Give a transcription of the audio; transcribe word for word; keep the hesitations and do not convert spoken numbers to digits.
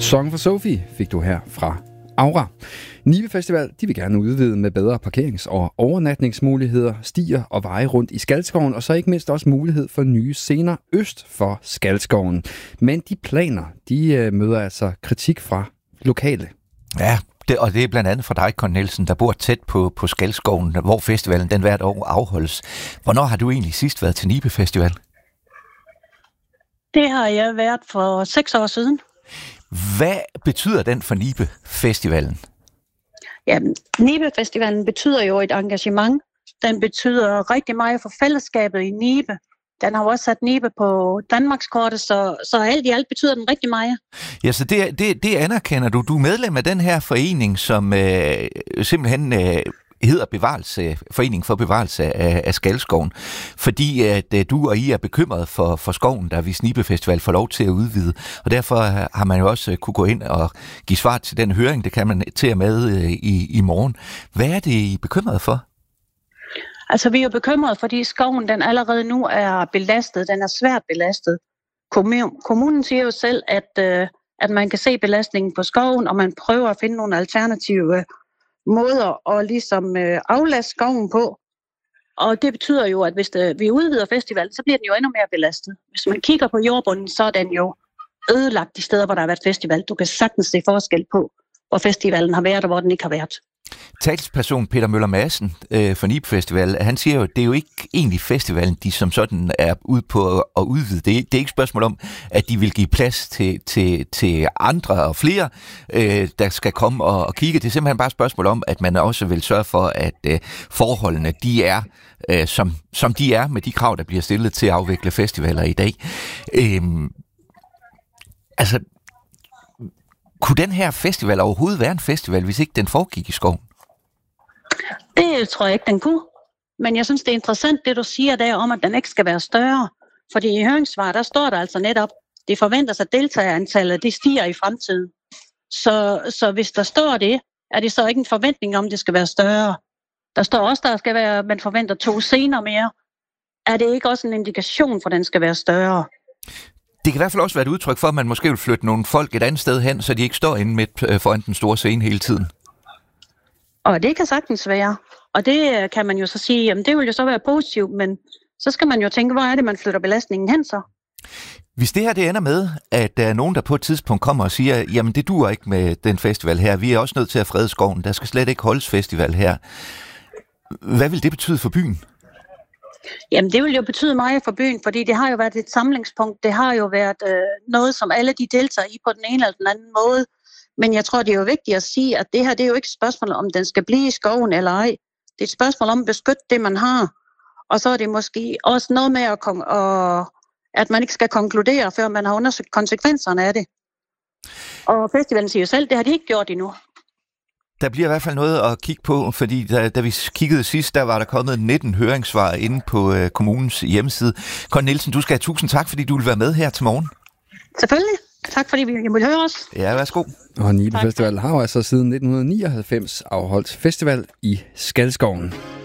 Song for Sophie fik du her fra Aura. Nibe Festival, de vil gerne udvide med bedre parkerings- og overnatningsmuligheder, stier og veje rundt i Skalskoven, og så ikke mindst også mulighed for nye scener øst for Skalskoven. Men de planer, de øh, møder altså kritik fra lokale. Ja, det, og det er blandt andet fra dig, Conny Nielsen, der bor tæt på, på Skalskoven, hvor festivalen den hvert år afholdes. Hvornår har du egentlig sidst været til Nibe Festival? Det har jeg været for seks år siden. Hvad betyder den for Nibe Festivalen? Ja, Nibe Festivalen betyder jo et engagement. Den betyder rigtig meget for fællesskabet i Nibe. Den har også sat Nibe på Danmarkskortet, så, så alt i alt betyder den rigtig meget. Ja, så det, det, det anerkender du. Du er medlem af den her forening, som øh, simpelthen øh, hedder Bevarelse, Forening for Bevarelse af, af Skalskoven, fordi at øh, du og I er bekymret for, for skoven, der hvis Nibe Festival får lov til at udvide. Og derfor har man jo også kunne gå ind og give svar til den høring. Det kan man til og med øh, i, i morgen. Hvad er det, I er bekymret for? Altså, vi er jo bekymrede, fordi skoven den allerede nu er belastet. Den er svært belastet. Kommunen siger jo selv, at, øh, at man kan se belastningen på skoven, og man prøver at finde nogle alternative måder at ligesom øh, aflaste skoven på. Og det betyder jo, at hvis det, vi udvider festivalen, så bliver den jo endnu mere belastet. Hvis man kigger på jordbunden, så er den jo ødelagt de steder, hvor der har været festival. Du kan sagtens se forskel på, hvor festivalen har været og hvor den ikke har været. Talsperson Peter Møller Madsen øh, for Nibe Festival, han siger jo, at det er jo ikke egentlig festivalen, de som sådan er ude på at udvide. Det er, det er ikke et spørgsmål om, at de vil give plads til, til, til andre og flere, øh, der skal komme og, og kigge. Det er simpelthen bare et spørgsmål om, at man også vil sørge for, at øh, forholdene de er, øh, som, som de er med de krav, der bliver stillet til at afvikle festivaler i dag. Øh, altså, kunne den her festival overhovedet være en festival, hvis ikke den foregik i skoven? Det tror jeg ikke, den kunne. Men jeg synes, det er interessant, det du siger der om, at den ikke skal være større. Fordi i høringssvaret, der står der altså netop, det forventes, at deltagerantallet det stiger i fremtiden. Så, så hvis der står det, er det så ikke en forventning om, det skal være større. Der står også, der skal være, man forventer to scener mere. Er det ikke også en indikation for, at den skal være større? Det kan i hvert fald også være et udtryk for, at man måske vil flytte nogle folk et andet sted hen, så de ikke står inde midt foran den store scene hele tiden. Og det kan sagtens være. Og det kan man jo så sige, jamen det vil jo så være positivt, men så skal man jo tænke, hvor er det, man flytter belastningen hen så? Hvis det her det ender med, at der er nogen, der på et tidspunkt kommer og siger, jamen det duer ikke med den festival her, vi er også nødt til at frede skoven, der skal slet ikke holdes festival her. Hvad vil det betyde for byen? Jamen det vil jo betyde meget for byen, fordi det har jo været et samlingspunkt. Det har jo været øh, noget, som alle de deltager i på den ene eller den anden måde. Men jeg tror, det er jo vigtigt at sige, at det her det er jo ikke et spørgsmål, om den skal blive i skoven eller ej. Det er et spørgsmål om at beskytte det, man har. Og så er det måske også noget med, at, kon- og, at man ikke skal konkludere, før man har undersøgt konsekvenserne af det. Og festivalen siger jo selv, det har de ikke gjort endnu. Der bliver i hvert fald noget at kigge på, fordi da, da vi kiggede sidst, der var der kommet nitten høringssvar inde på øh, kommunens hjemmeside. Conny Nielsen, du skal have tusind tak, fordi du vil være med her til morgen. Selvfølgelig. Tak fordi vi må høre os. Ja, værsgo. Og Nibe Festival har jo altså siden nitten nioghalvfems afholdt festival i Skalskoven.